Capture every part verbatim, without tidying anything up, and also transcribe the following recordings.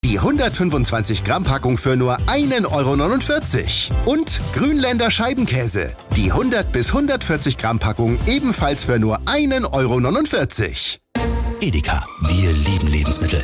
Die hundertfünfundzwanzig Gramm Packung für nur einen Euro neunundvierzig. Und Grünländer Scheibenkäse. Die hundert bis hundertvierzig Gramm Packung ebenfalls für nur einen Euro neunundvierzig. Edeka, wir lieben Lebensmittel.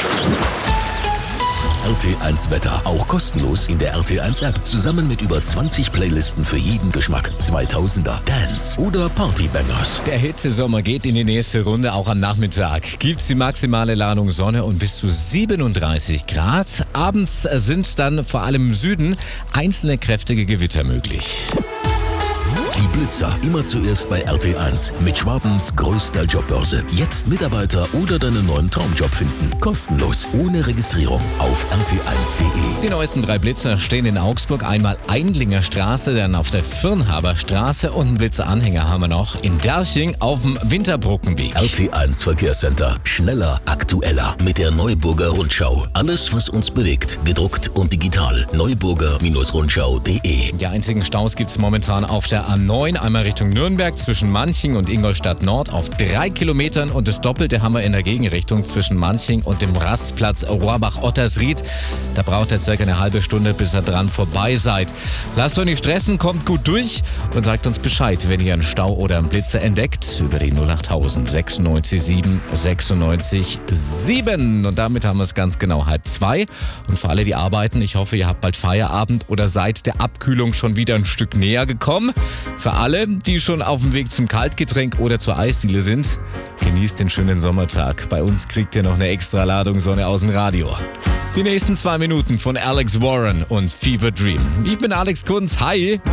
R T eins Wetter, auch kostenlos in der R T eins App, zusammen mit über zwanzig Playlisten für jeden Geschmack. zweitausender, Dance oder Partybangers. Der Hitzesommer geht in die nächste Runde, auch am Nachmittag. Gibt's die maximale Ladung Sonne und bis zu siebenunddreißig Grad. Abends sind dann vor allem im Süden einzelne kräftige Gewitter möglich. Die Blitzer, immer zuerst bei R T eins. Mit Schwabens größter Jobbörse. Jetzt Mitarbeiter oder deinen neuen Traumjob finden. Kostenlos, ohne Registrierung auf r t eins punkt de. Die neuesten drei Blitzer stehen in Augsburg. Einmal Eindlinger Straße, dann auf der Firnhaber Straße und einen Blitzeranhänger haben wir noch in Derching auf dem Winterbrückenweg. R T eins Verkehrscenter. Schneller, aktueller. Mit der Neuburger Rundschau. Alles, was uns bewegt. Gedruckt und digital. neuburger Rundschau punkt de. Die einzigen Staus gibt es momentan auf der A neun, einmal Richtung Nürnberg zwischen Manching und Ingolstadt Nord auf drei Kilometern und das Doppelte haben wir in der Gegenrichtung zwischen Manching und dem Rastplatz Rohrbach-Ottersried. Da braucht ihr circa eine halbe Stunde, bis ihr dran vorbei seid. Lasst euch nicht stressen, kommt gut durch und sagt uns Bescheid, wenn ihr einen Stau oder einen Blitzer entdeckt, über die null achttausend sechsundneunzig sieben sechsundneunzig sieben. Und damit haben wir es ganz genau halb zwei. Und für alle, die arbeiten, ich hoffe, ihr habt bald Feierabend oder seid der Abkühlung schon wieder ein Stück näher gekommen. Für alle, die schon auf dem Weg zum Kaltgetränk oder zur Eisdiele sind, genießt den schönen Sommertag. Bei uns kriegt ihr noch eine extra Ladung Sonne aus dem Radio. Die nächsten zwei Minuten von Alex Warren und Fever Dream. Ich bin Alex Kunz. Hi!